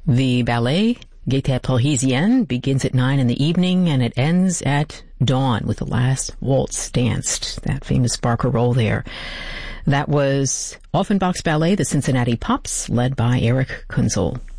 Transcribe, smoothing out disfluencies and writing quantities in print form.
The ballet, Gaîté Parisienne, begins at 9 in the evening and it ends at dawn with the last waltz danced, that famous Barker roll there. That was Offenbach's ballet, The Cincinnati Pops, led by Erich Kunzel.